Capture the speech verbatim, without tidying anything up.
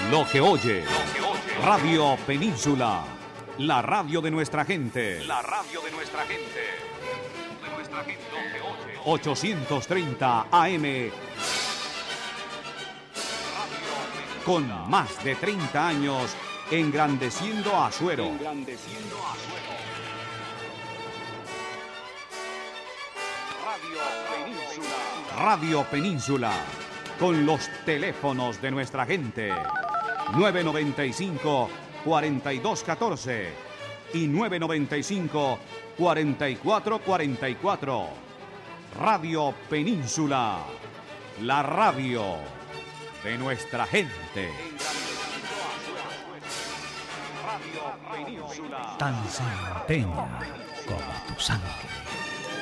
Lo que oye. Radio Península. La radio de nuestra gente. La radio de nuestra gente. De nuestra gente. Lo que oye. ochocientos treinta A M. Con más de treinta años engrandeciendo a Azuero. Engrandeciendo a Azuero. Radio Península. Radio Península. Con los teléfonos de nuestra gente. nueve noventa y cinco, cuarenta y dos catorce y nueve noventa y cinco, cuarenta y cuatro cuarenta y cuatro. Radio Península. La radio de nuestra gente. Tan centeña como tu sangre.